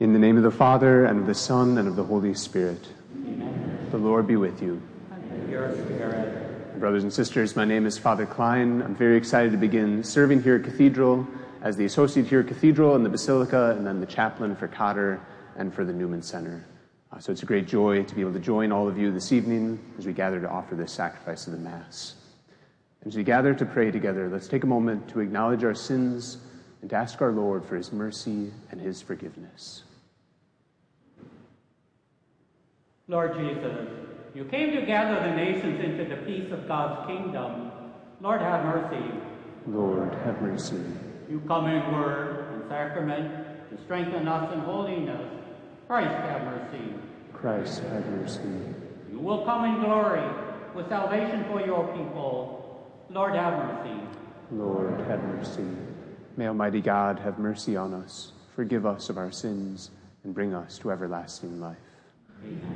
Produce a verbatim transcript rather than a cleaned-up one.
In the name of the Father, and of the Son, and of the Holy Spirit. Amen. The Lord be with you. And your spirit. Brothers and sisters, my name is Father Klein. I'm very excited to begin serving here at Cathedral as the associate here at Cathedral and the Basilica, and then the chaplain for Cotter and for the Newman Center. Uh, so it's a great joy to be able to join all of you this evening as we gather to offer this sacrifice of the Mass. As we gather to pray together, let's take a moment to acknowledge our sins and to ask our Lord for his mercy and his forgiveness. Lord Jesus, you came to gather the nations into the peace of God's kingdom. Lord, have mercy. Lord, have mercy. You come in word and sacrament to strengthen us in holiness. Christ, have mercy. Christ, have mercy. You will come in glory with salvation for your people. Lord, have mercy. Lord, have mercy. May Almighty God have mercy on us, forgive us of our sins, and bring us to everlasting life. Amen.